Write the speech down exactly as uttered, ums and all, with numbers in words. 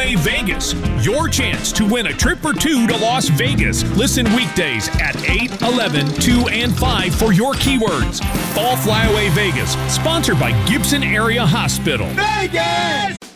Flyaway Vegas, your chance to win a trip or two to Las Vegas. Listen weekdays at eight, eleven, two, and five for your keywords. Fall Flyaway Vegas, sponsored by Gibson Area Hospital. Vegas!